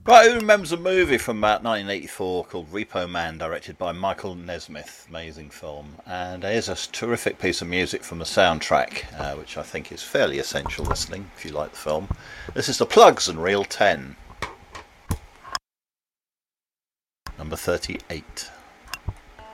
Right, who remembers a movie from about 1984 called Repo Man, directed by Michael Nesmith? Amazing film. And here's a terrific piece of music from the soundtrack, which I think is fairly essential listening if you like the film. This is The Plugs and Reel 10, number 38.